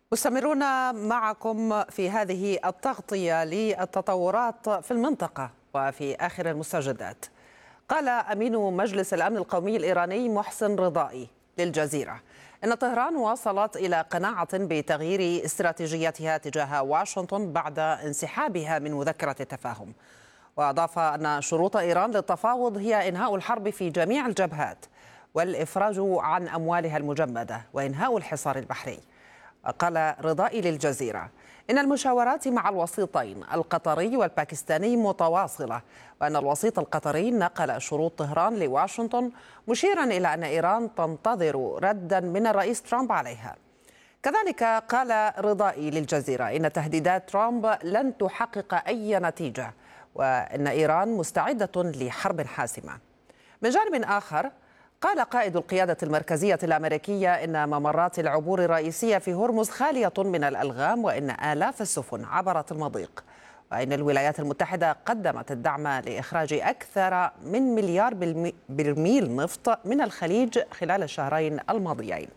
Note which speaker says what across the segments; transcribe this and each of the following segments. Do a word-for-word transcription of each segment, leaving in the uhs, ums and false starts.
Speaker 1: مستمرون معكم في هذه التغطية للتطورات في المنطقة وفي آخر المستجدات. قال أمين مجلس الأمن القومي الإيراني محسن رضائي للجزيرة إن طهران وصلت إلى قناعة بتغيير استراتيجيتها تجاه واشنطن بعد انسحابها من مذكرة التفاهم، وأضاف أن شروط إيران للتفاوض هي إنهاء الحرب في جميع الجبهات والإفراج عن أموالها المجمدة وإنهاء الحصار البحري. قال رضائي للجزيرة إن المشاورات مع الوسيطين القطري والباكستاني متواصلة، وأن الوسيط القطري نقل شروط طهران لواشنطن مشيرا إلى أن إيران تنتظر ردا من الرئيس ترامب عليها. كذلك قال رضائي للجزيرة إن تهديدات ترامب لن تحقق أي نتيجة، وأن إيران مستعدة لحرب حاسمة. من جانب آخر، قال قائد القيادة المركزية الأمريكية إن ممرات العبور الرئيسية في هرمز خالية من الألغام، وإن آلاف السفن عبرت المضيق، وإن الولايات المتحدة قدمت الدعم لإخراج أكثر من مليار برميل نفط من الخليج خلال الشهرين الماضيين.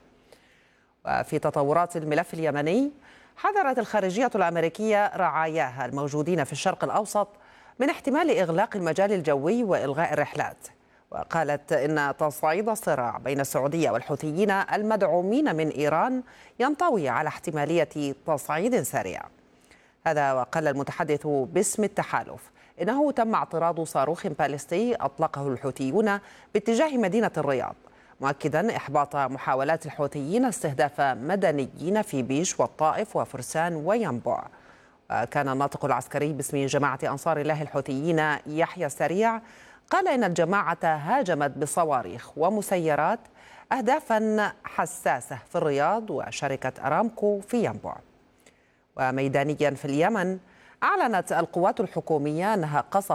Speaker 1: وفي تطورات الملف اليمني، حذرت الخارجية الأمريكية رعاياها الموجودين في الشرق الأوسط من احتمال إغلاق المجال الجوي وإلغاء الرحلات، وقالت إن تصعيد الصراع بين السعودية والحوثيين المدعومين من إيران ينطوي على احتمالية تصعيد سريع. هذا وقال المتحدث باسم التحالف إنه تم اعتراض صاروخ باليستي أطلقه الحوثيون باتجاه مدينة الرياض، مؤكدا إحباط محاولات الحوثيين استهداف مدنيين في بيش والطائف وفرسان وينبع. كان الناطق العسكري باسم جماعة أنصار الله الحوثيين يحيى السريع قال إن الجماعة هاجمت بصواريخ ومسيرات أهدافا حساسة في الرياض وشركة أرامكو في ينبع. وميدانيا في اليمن، أعلنت القوات الحكومية أنها قصفت